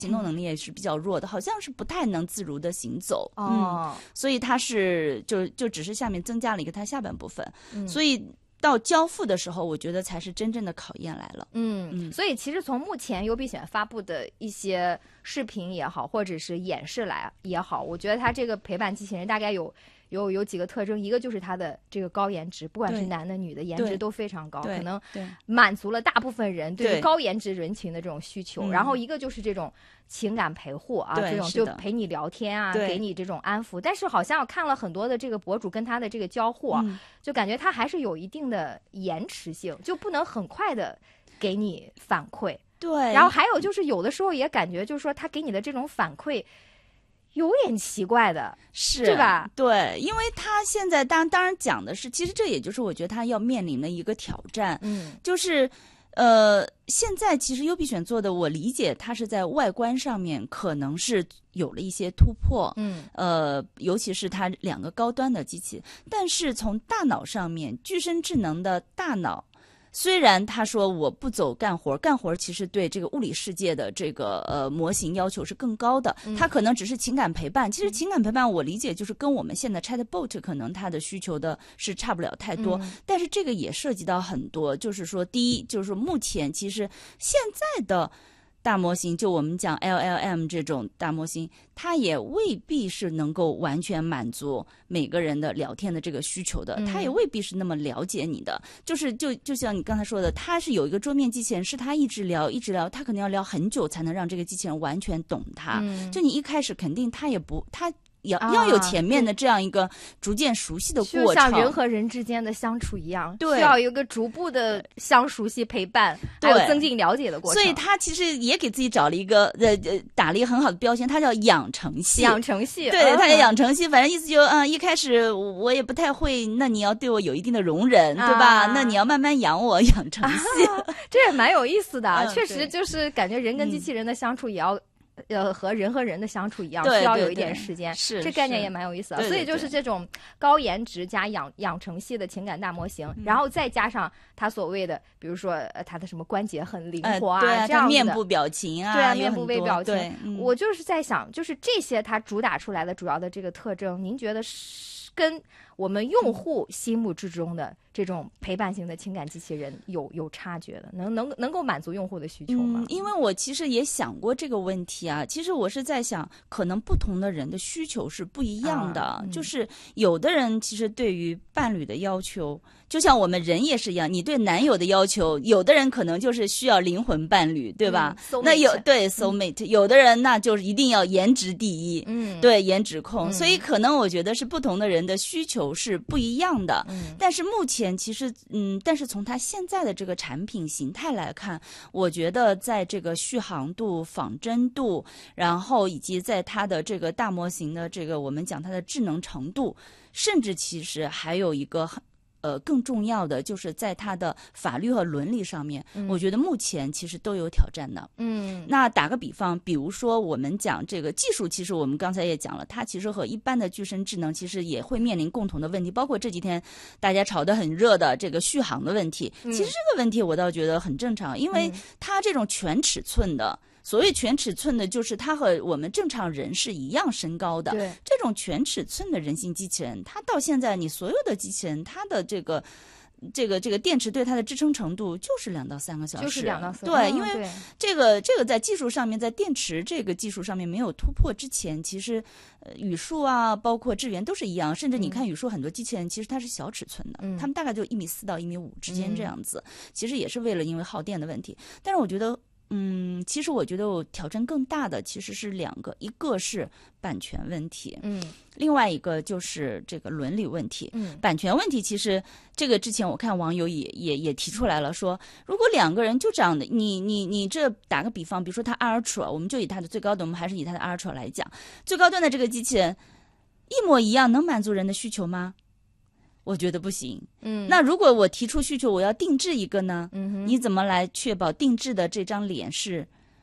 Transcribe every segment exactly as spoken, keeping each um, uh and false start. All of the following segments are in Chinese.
行动能力也是比较弱的，好像是不太能自如的行走。 哦， 嗯，所以它是就就只是下面增加了一个它下半部分， 嗯、 所以到交付的时候，我觉得才是真正的考验来了。 嗯嗯，所以其实从目前优必选发布的一些视频也好，或者是演示来也好，我觉得它这个陪伴机器人大概有。有有几个特征，一个就是它的这个高颜值，不管是男的女的，颜值都非常高，可能满足了大部分人对于高颜值人群的这种需求。然后一个就是这种情感陪护啊，这种就陪你聊天啊，给你这种安抚。但是好像我看了很多的这个博主跟他的这个交互啊，嗯、就感觉他还是有一定的延迟性，就不能很快的给你反馈。 对， 然后还有就是有的时候也感觉就是说他给你的这种反馈。有点奇怪的， 是， 对吧？ 对，因为他现在当当然讲的是，其实这也就是我觉得他要面临的一个挑战，嗯，就是呃，现在其实优必选做的，我理解它是在外观上面可能是有了一些突破，嗯，呃，尤其是它两个高端的机器，但是从大脑上面，具身智能的大脑。虽然他说我不走干活，干活其实对这个物理世界的这个呃模型要求是更高的，它可能只是情感陪伴。其实情感陪伴我理解就是跟我们现在 Chatbot 可能它的需求的是差不了太多，嗯、但是这个也涉及到很多，就是说第一就是说目前其实现在的。大模型就我们讲 L L M 这种大模型，它也未必是能够完全满足每个人的聊天的这个需求的，它也未必是那么了解你的。就是就就像你刚才说的，它是有一个桌面机器人，是它一直聊一直聊，它可能要聊很久才能让这个机器人完全懂它。嗯、就你一开始肯定它也不它。要要有前面的这样一个逐渐熟悉的过程， 就像人和人之间的相处一样， 对， 需要有一个逐步的相熟悉陪伴，还有增进了解的过程。 所以他其实也给自己找了一个呃呃打了一个很好的标签，他叫养成系。 养成系， 对，他叫养成系，反正意思就嗯，一开始我也不太会，那你要对我有一定的容忍，对吧？啊、那你要慢慢养我，养成系， 啊、这也蛮有意思的。 嗯、 确实就是感觉人跟机器人的相处也要。嗯呃，和人和人的相处一样， 对需要有一点时间。 是这概念也蛮有意思的。 对对对， 所以就是这种高颜值加养养成系的情感大模型，嗯、然后再加上它所谓的，比如说呃，它的什么关节很灵活啊， 呃、对啊这样面部表情啊， 对啊，面部微表情。 对嗯、 我就是在想，就是这些它主打出来的主要的这个特征，您觉得是跟我们用户心目之中的这种陪伴型的情感机器人有有差距的，能能能够满足用户的需求吗？ 嗯，因为我其实也想过这个问题啊。其实我是在想，可能不同的人的需求是不一样的。啊嗯、就是有的人其实对于伴侣的要求，就像我们人也是一样，你对男友的要求，有的人可能就是需要灵魂伴侣，对吧？ 嗯、 那有对 soulmate，、嗯、有的人那就是一定要颜值第一，嗯，对，颜值控。嗯、所以可能我觉得是不同的人的需求是不一样的。嗯，但是目前其实，嗯，但是从它现在的这个产品形态来看，我觉得在这个续航度、仿真度，然后以及在它的这个大模型的这个我们讲它的智能程度，甚至其实还有一个很。呃，更重要的就是在它的法律和伦理上面，嗯、我觉得目前其实都有挑战的。嗯，那打个比方，比如说我们讲这个技术，其实我们刚才也讲了，它其实和一般的具身智能其实也会面临共同的问题，包括这几天大家炒得很热的这个续航的问题。嗯、其实这个问题我倒觉得很正常，因为它这种全尺寸的。所谓全尺寸的，就是它和我们正常人是一样身高的。 对， 这种全尺寸的人形机器人，它到现在你所有的机器人，它的这个。这个这个电池对它的支撑程度就是两到三个小时， 就是两到三。 对， 嗯、 因为这个这个在技术上面，在电池这个技术上面没有突破之前，其实呃语数啊，包括智源都是一样。甚至你看语数很多机器人，其实它是小尺寸的，嗯、他们大概就一米四到一米五之间这样子。嗯、其实也是为了因为耗电的问题。但是我觉得。嗯，其实我觉得我挑战更大的其实是两个，一个是版权问题，嗯，另外一个就是这个伦理问题。嗯，版权问题其实这个之前我看网友也也也提出来了，说如果两个人就这样的，你你你这打个比方，比如说它 Ultra， 我们就以它的最高端，我们还是以它的 Ultra 来讲，最高端的这个机器人一模一样，能满足人的需求吗？我觉得不行。嗯，那如果我提出需求，我要定制一个呢？嗯哼，你怎么来确保定制的这张脸是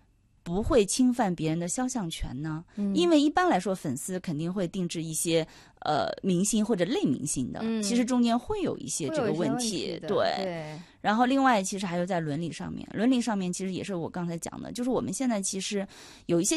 不会侵犯别人的肖像权呢？ 嗯、 因为一般来说，粉丝肯定会定制一些呃明星或者类明星的， 嗯、 其实中间会有一些这个问题。 对。 对。 然后另外，其实还有在伦理上面，伦理上面其实也是我刚才讲的，就是我们现在其实有一些